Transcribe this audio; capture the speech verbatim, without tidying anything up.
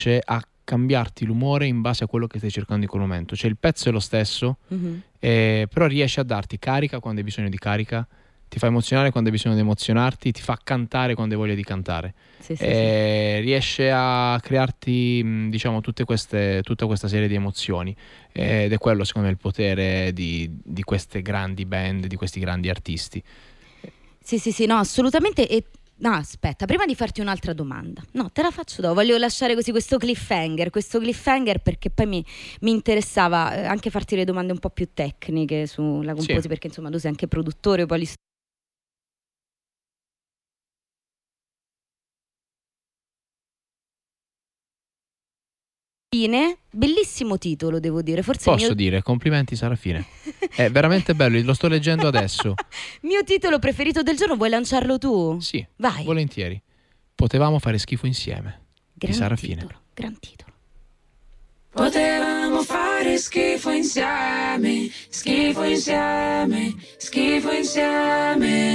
a cambiarti l'umore in base a quello che stai cercando in quel momento. Cioè il pezzo è lo stesso, Mm-hmm. eh, però riesce a darti carica quando hai bisogno di carica, ti fa emozionare quando hai bisogno di emozionarti, ti fa cantare quando hai voglia di cantare. Sì, sì, sì. Eh, riesce a crearti, mh, diciamo, tutte queste, tutta questa serie di emozioni. Eh, ed è quello, secondo me, il potere di, di queste grandi band, di questi grandi artisti. Sì, sì, sì, no, assolutamente. E no, aspetta, prima di farti un'altra domanda, no, te la faccio dopo. Voglio lasciare così questo cliffhanger, questo cliffhanger perché poi mi, mi interessava eh, anche farti le domande un po' più tecniche sulla composizione, Sì. perché insomma tu sei anche produttore, poi li Fine, bellissimo titolo, devo dire. Forse il Posso mio... dire, complimenti Sarafine. È veramente bello, lo sto leggendo adesso. mio titolo preferito del giorno, vuoi lanciarlo tu? Sì, Vai. volentieri. Potevamo fare schifo insieme. Di Gran Sarafine. titolo, gran titolo. Potevamo fare schifo insieme, schifo insieme, schifo insieme.